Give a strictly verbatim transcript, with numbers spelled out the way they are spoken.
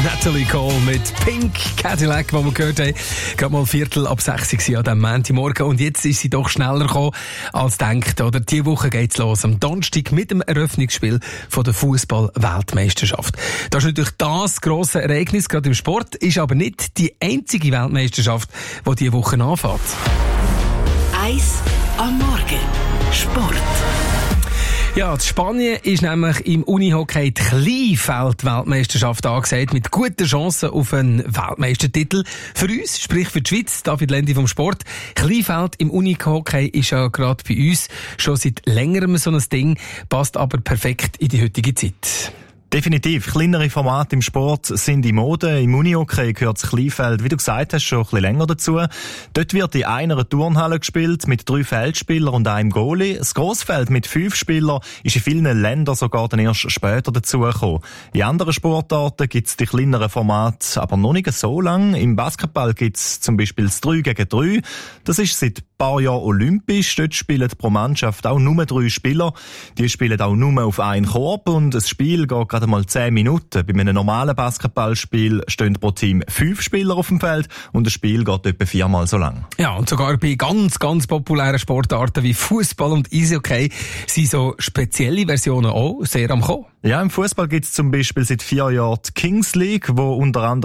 Natalie Cole mit Pink Cadillac, die wir gehört haben. Gerade mal Viertel ab sechs war an diesem Montagmorgen. Und jetzt ist sie doch schneller gekommen als gedacht. Oder diese Woche geht's los. Am Donnerstag mit dem Eröffnungsspiel von der Fußball-Weltmeisterschaft. Das ist natürlich das grosse Ereignis, gerade im Sport. Ist aber nicht die einzige Weltmeisterschaft, die diese Woche anfängt. Eis am Morgen. Sport. Ja, in Spanien ist nämlich im Unihockey die Kleinfeld-Weltmeisterschaft angesagt, mit guten Chancen auf einen Weltmeistertitel. Für uns, sprich für die Schweiz, David Lendi vom Sport. Kleinfeld im Unihockey ist ja gerade bei uns schon seit längerem so ein Ding, passt aber perfekt in die heutige Zeit. Definitiv. Kleinere Formate im Sport sind in Mode. Im Unihockey gehört das Kleinfeld, wie du gesagt hast, schon ein bisschen länger dazu. Dort wird in einer Turnhalle gespielt, mit drei Feldspielern und einem Goalie. Das Grossfeld mit fünf Spielern ist in vielen Ländern sogar dann erst später dazugekommen. In anderen Sportarten gibt es die kleineren Formate aber noch nicht so lang. Im Basketball gibt es zum Beispiel das drei gegen drei. Das ist seit ein paar Jahren olympisch. Dort spielen pro Mannschaft auch nur drei Spieler. Die spielen auch nur auf einen Korb und das Spiel geht gerade mal zehn Minuten. Bei einem normalen Basketballspiel stehen pro Team fünf Spieler auf dem Feld und das Spiel geht etwa viermal so lang. Ja, und sogar bei ganz, ganz populären Sportarten wie Fußball und Eishockey sind so spezielle Versionen auch sehr am Kommen. Ja, im Fußball gibt es zum Beispiel seit vier Jahren die Kings League, wo unter anderem